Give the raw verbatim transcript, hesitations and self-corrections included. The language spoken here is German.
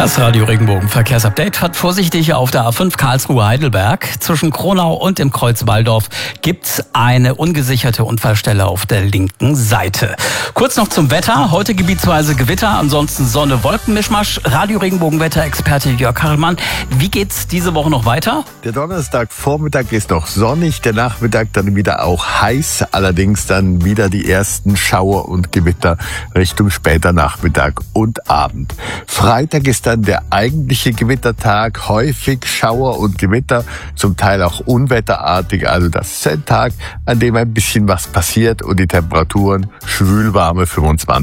Das Radio Regenbogen Verkehrsupdate hat vorsichtig auf der A fünf Karlsruhe-Heidelberg. Zwischen Kronau und dem Kreuz Walldorf gibt's eine ungesicherte Unfallstelle auf der linken Seite. Kurz noch zum Wetter. Heute gebietsweise Gewitter, ansonsten Sonne, Wolkenmischmasch. Radio Regenbogen Wetterexperte Jörg Hartmann. Wie geht's diese Woche noch weiter? Der Donnerstagvormittag ist noch sonnig, der Nachmittag dann wieder auch heiß. Allerdings dann wieder die ersten Schauer und Gewitter Richtung später Nachmittag und Abend. Freitag ist dann der eigentliche Gewittertag, häufig Schauer und Gewitter, zum Teil auch unwetterartig. Also das ist ein Tag, an dem ein bisschen was passiert und die Temperaturen schwülwarme fünfundzwanzig